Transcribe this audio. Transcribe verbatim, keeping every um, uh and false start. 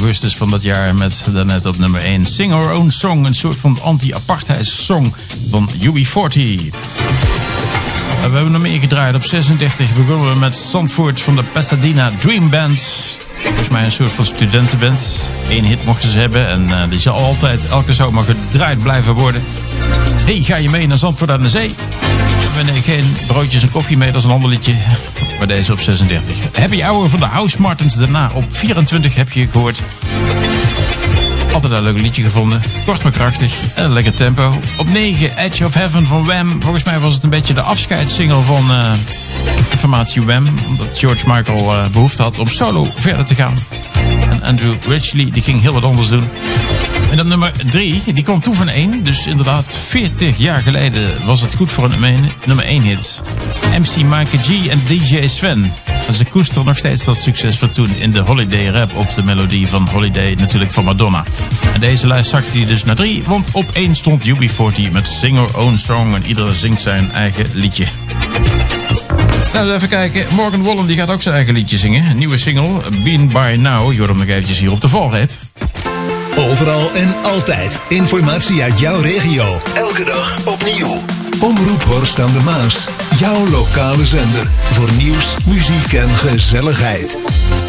augustus van dat jaar met daarnet op nummer één Sing Our Own Song. Een soort van anti-apartheidssong van U B veertig. We hebben nog meer gedraaid. Op zesendertig begonnen we met Zandvoort van de Pasadena Dream Band. Volgens mij een soort van studentenband. Eén hit mochten ze hebben en uh, die zal altijd elke zomer gedraaid blijven worden. Hey, ga je mee naar Zandvoort aan de Zee? We nemen geen broodjes en koffie mee, dat is een ander liedje. Maar deze op zesendertig. Happy Hour van de House Martins. Daarna op vierentwintig heb je gehoord. Altijd een leuk liedje gevonden. Kort maar krachtig en lekker tempo. Op negen Edge of Heaven van Wham. Volgens mij was het een beetje de afscheidssingle van uh, de formatie Wham. Omdat George Michael uh, behoefte had om solo verder te gaan. En Andrew Ridgeley die ging heel wat anders doen. En op nummer drie, die kwam toen van één. Dus inderdaad veertig jaar geleden was het goed voor een nummer één hit. M C Mike G en D J Sven. En ze koesteren nog steeds dat succes van toen in de Holiday Rap op de melodie van Holiday, natuurlijk van Madonna. En deze lijst zakte hij dus naar drie, want op één stond U B veertig met Sing Our Own Song. En iedereen zingt zijn eigen liedje. Nou, even kijken. Morgan Wallen die gaat ook zijn eigen liedje zingen. Een nieuwe single, Been By Now. Je hoort hem nog eventjes hier op de valreep. Overal en altijd. Informatie uit jouw regio. Elke dag opnieuw. Omroep Horst aan de Maas. Jouw lokale zender. Voor nieuws, muziek en gezelligheid.